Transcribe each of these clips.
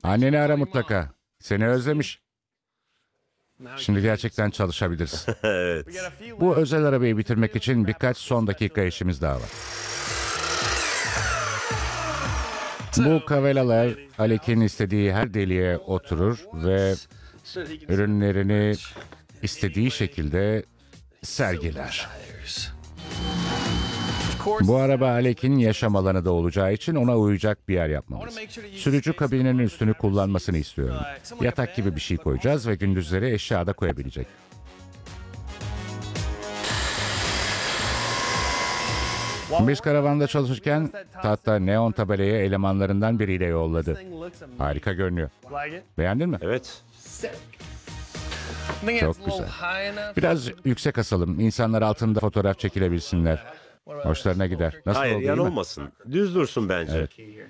Anneni ara mutlaka. Seni özlemiş. Şimdi gerçekten çalışabiliriz. Evet. Bu özel arabayı bitirmek için birkaç son dakika işimiz daha var. Bu kavelalar Alek'in istediği her deliğe oturur ve ürünlerini istediği şekilde sergiler. Bu araba Alek'in yaşam alanı da olacağı için ona uyacak bir yer yapmalıyız. Sürücü kabininin üstünü kullanmasını istiyorum. Yatak gibi bir şey koyacağız ve gündüzleri eşya da koyabilecek. Biz karavanda çalışırken tahta neon tabelayı elemanlarından biriyle yolladı. Harika görünüyor. Beğendin mi? Evet. Çok güzel. Biraz yüksek asalım. İnsanlar altında fotoğraf çekilebilsinler. Hoşlarına gider. Nasıl Hayır, oldu, yan iyi mi? olmasın. Düz dursun bence. Evet.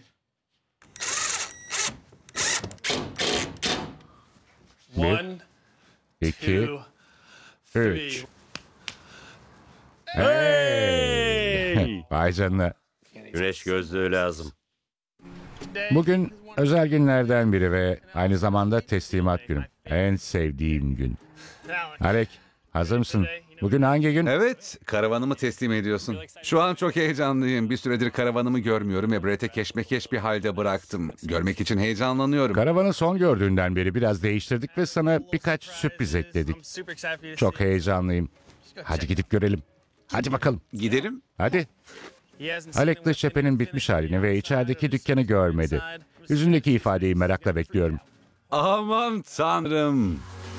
Bir, iki, üç. Hey! Vay canına. Güneş gözlüğü lazım. Bugün özel günlerden biri ve aynı zamanda teslimat günüm. En sevdiğim gün. Alek, hazır mısın? Bugün hangi gün? Evet, karavanımı teslim ediyorsun. Şu an çok heyecanlıyım. Bir süredir karavanımı görmüyorum ve Brett'e keşmekeş bir halde bıraktım. Görmek için heyecanlanıyorum. Karavanı son gördüğünden beri biraz değiştirdik ve sana birkaç sürpriz ekledik. Çok heyecanlıyım. Hadi gidip görelim. Hadi bakalım. Gidelim. Hadi. Alek dış cephenin bitmiş halini ve içerideki dükkanı görmedi. Yüzündeki ifadeyi merakla bekliyorum. Aman tanrım.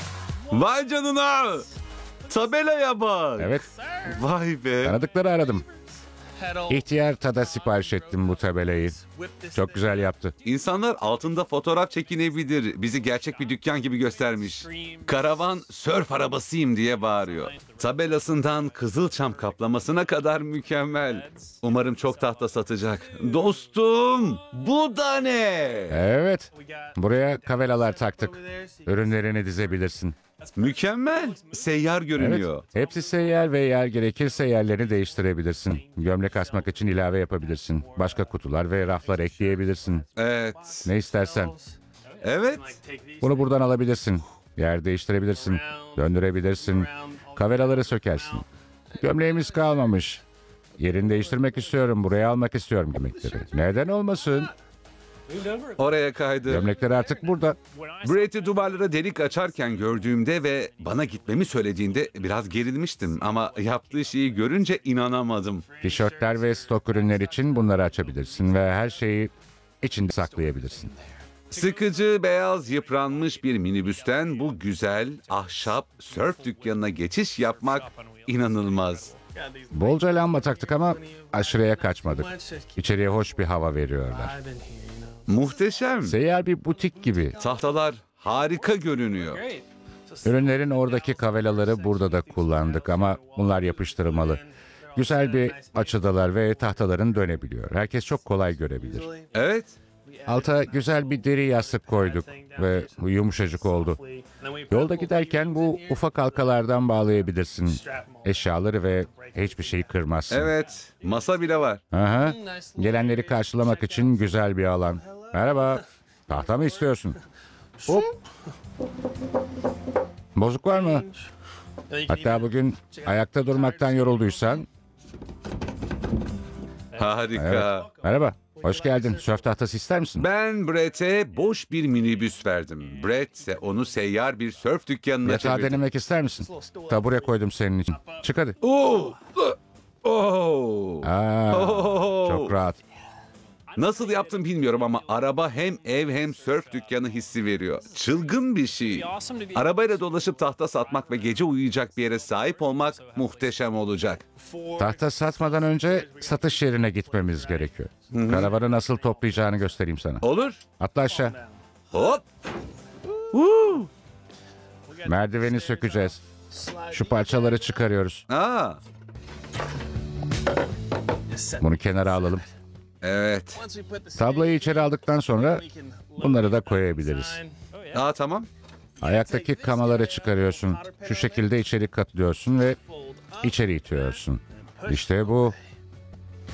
Vay canına. Tabelaya bak. Evet, Vay be. tanıdıkları aradım. İhtiyar Tad'a sipariş ettim bu tabelayı. Çok güzel yaptı. İnsanlar altında fotoğraf çekinebilir. Bizi gerçek bir dükkan gibi göstermiş. Karavan sörf arabasıyım diye bağırıyor. Tabelasından Kızılçam kaplamasına kadar mükemmel. Umarım çok tahta satacak. Dostum, bu da ne? Evet, buraya kavelalar taktık. Ürünlerini dizebilirsin. Mükemmel. Seyyar Evet, görünüyor. hepsi seyyar ve yer gerekirse yerlerini değiştirebilirsin. Gömlek asmak için ilave yapabilirsin. Başka kutular ve raflar ekleyebilirsin. Evet. Ne istersen. Evet. Bunu buradan alabilirsin. Yer değiştirebilirsin. Döndürebilirsin. Kaveraları sökersin. Gömleğimiz kalmamış. Yerini değiştirmek istiyorum. Buraya almak istiyorum gömlekleri. Neden olmasın? Oraya kaydı. Gömlekler artık burada. Brett'i duvarlara delik açarken gördüğümde ve bana gitmemi söylediğinde biraz gerilmiştim. Ama yaptığı şeyi görünce inanamadım. Tişörtler ve stok ürünler için bunları açabilirsin ve her şeyi içinde saklayabilirsin. Sıkıcı, beyaz, yıpranmış bir minibüsten bu güzel, ahşap, sörf dükkanına geçiş yapmak inanılmaz. Bolca lamba taktık ama aşırıya kaçmadık. İçeriye hoş bir hava veriyorlar. Muhteşem. Seyyar bir butik gibi. Tahtalar harika görünüyor. Ürünlerin oradaki kavelaları burada da kullandık ama bunlar yapıştırmalı. Güzel bir açıdalar ve tahtaların dönebiliyor. Herkes çok kolay görebilir. Evet. Alta güzel bir deri yastık koyduk ve bu yumuşacık oldu. Yolda giderken bu ufak halkalardan bağlayabilirsin. Eşyaları ve hiçbir şeyi kırmazsın. Evet. Masa bile var. Aha. Gelenleri karşılamak için güzel bir alan. Merhaba. Tahta mı istiyorsun? Hop. Bozuk var mı? Hatta bugün ayakta durmaktan yorulduysan. Harika. Evet. Merhaba. Hoş geldin. Sörf tahtası ister misin? Ben Brett'e boş bir minibüs verdim. Brett ise onu seyyar bir sörf dükkanına Yatağı çevirdi. denemek ister misin? Tabure koydum senin için. Çık hadi. Oo! Oo! Çok rahat. Nasıl yaptım bilmiyorum ama araba hem ev hem sörf dükkanı hissi veriyor. Çılgın bir şey. Arabayla dolaşıp tahta satmak ve gece uyuyacak bir yere sahip olmak muhteşem olacak. Tahta satmadan önce satış yerine gitmemiz gerekiyor. Karavanı nasıl toplayacağını göstereyim sana. Olur. Atla aşağı. Hop. Merdiveni sökeceğiz. Şu parçaları çıkarıyoruz. Aa, Bunu kenara alalım. evet. Tablayı içeri aldıktan sonra bunları da koyabiliriz. Aa, tamam. Ayaktaki kamaları çıkarıyorsun. Şu şekilde içeri katlıyorsun ve içeri itiyorsun. İşte bu.